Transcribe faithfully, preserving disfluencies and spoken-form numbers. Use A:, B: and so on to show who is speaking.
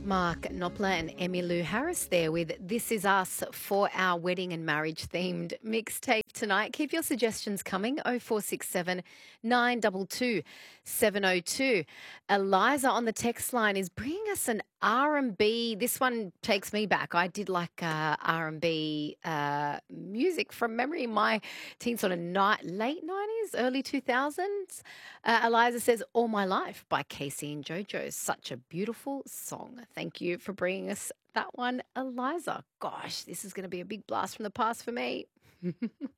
A: Mark Knopfler and Emmylou Harris there with This Is Us for our wedding and marriage themed mixtape tonight. Keep your suggestions coming, oh four six seven, nine two two, seven oh two. Eliza on the text line is bringing us an R and B. This one takes me back. I did like uh, R and B uh, music from memory in my teen sort of night, late nineties, early two thousands. Uh, Eliza says, All My Life by Casey and JoJo. Such a beautiful song. Thank you for bringing us that one, Eliza. Gosh, this is going to be a big blast from the past for me.